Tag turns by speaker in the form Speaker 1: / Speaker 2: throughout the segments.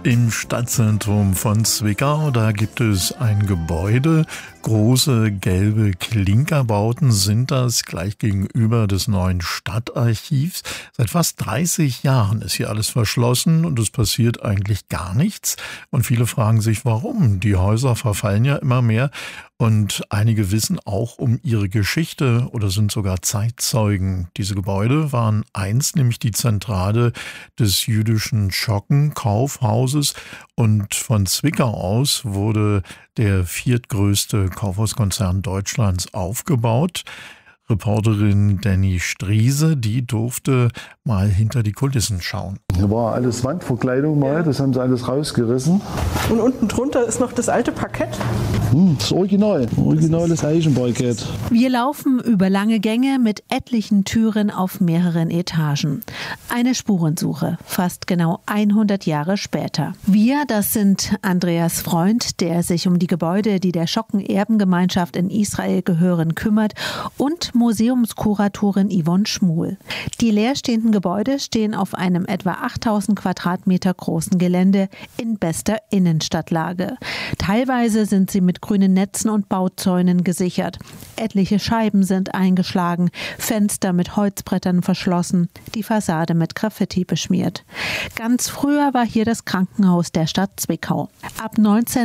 Speaker 1: Im Stadtzentrum von Zwickau, da gibt es ein Gebäude. Große gelbe Klinkerbauten sind das, gleich gegenüber des neuen Stadtarchivs. Seit fast 30 Jahren ist hier alles verschlossen und es passiert eigentlich gar nichts. Und viele fragen sich, warum? Die Häuser verfallen ja immer mehr. Und einige wissen auch um ihre Geschichte oder sind sogar Zeitzeugen. Diese Gebäude waren einst nämlich die Zentrale des jüdischen Schocken-Kaufhauses und von Zwickau aus wurde der viertgrößte Kaufhauskonzern Deutschlands aufgebaut. Reporterin Danny Striese, die durfte mal hinter die Kulissen schauen.
Speaker 2: Hier war alles Wandverkleidung mal, das haben sie alles rausgerissen.
Speaker 3: Und unten drunter ist noch das alte Parkett.
Speaker 2: Das Original, originales Eichenparkett.
Speaker 4: Wir laufen über lange Gänge mit etlichen Türen auf mehreren Etagen. Eine Spurensuche, fast genau 100 Jahre später. Wir, das sind Andreas Freund, der sich um die Gebäude, die der Schocken-Erbengemeinschaft in Israel gehören, kümmert, und Museumskuratorin Yvonne Schmuhl. Die leerstehenden Gebäude stehen auf einem etwa 8000 Quadratmeter großen Gelände in bester Innenstadtlage. Teilweise sind sie mit grünen Netzen und Bauzäunen gesichert. Etliche Scheiben sind eingeschlagen, Fenster mit Holzbrettern verschlossen, die Fassade mit Graffiti beschmiert. Ganz früher war hier das Krankenhaus der Stadt Zwickau. Ab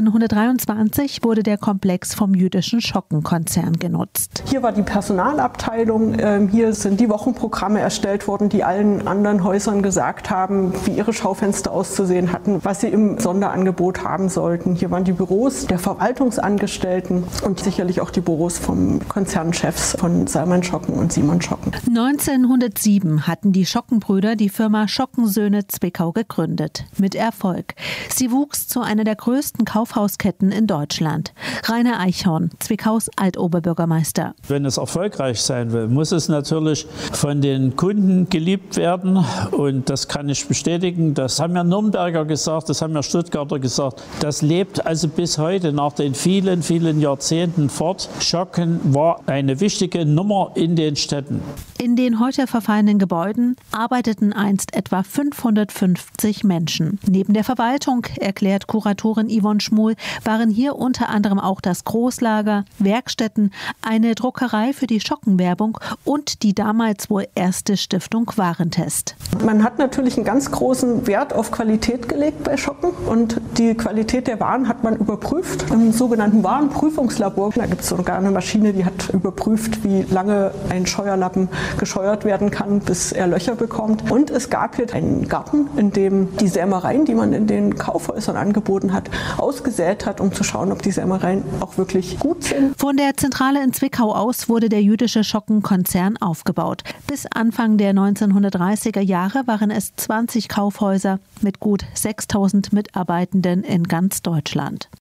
Speaker 4: 1923 wurde der Komplex vom jüdischen Schockenkonzern genutzt.
Speaker 3: Hier war die Personalabteilung, hier sind die Wochenprogramme erstellt worden, die allen anderen Häusern gesagt haben, wie ihre Schaufenster auszusehen hatten, was sie im Sonderangebot haben sollten. Hier waren die Büros der Verwaltungsangestellten und sicherlich auch die Büros vom Konzernchefs von Salman Schocken und Simon Schocken.
Speaker 4: 1907 hatten die Schockenbrüder die Firma Schockensöhne Zwickau gegründet. Mit Erfolg. Sie wuchs zu einer der größten Kaufhausketten in Deutschland. Rainer Eichhorn, Zwickaus Altoberbürgermeister.
Speaker 5: Wenn es erfolgreich sein will, muss es natürlich von den Kunden geliebt werden. Und das kann ich bestätigen. Das haben ja Nürnberger gesagt, das haben ja Stuttgarter gesagt. Das lebt also bis heute nach den vielen, vielen Jahrzehnten fort. Schocken war eine wichtige Nummer in den Städten.
Speaker 4: In den heute verfallenen Gebäuden arbeiteten einst etwa 550 Menschen. Neben der Verwaltung, erklärt Kuratorin Yvonne Schmuhl, waren hier unter anderem auch das Großlager, Werkstätten, eine Druckerei für die Schockenwerbung und die damals wohl erste Stiftung Warentest.
Speaker 3: Man hat natürlich einen ganz großen Wert auf Qualität gelegt bei Schocken und die Qualität der Waren hat man überprüft im sogenannten Warenprüfungslabor. Da gibt es sogar eine Maschine, die hat überprüft, wie lange ein Scheuerlappen gescheuert werden kann, bis er Löcher bekommt. Und es gab hier einen Garten, in dem die Sämereien, die man in den Kaufhäusern angeboten hat, ausgesät hat, um zu schauen, ob die Sämereien auch wirklich gut sind.
Speaker 4: Von der Zentrale in Zwickau aus wurde der jüdische Schockenkonzern aufgebaut. Bis Anfang der 1930er Jahre waren es 20 Kaufhäuser mit gut 6000 Mitarbeitenden in ganz Deutschland.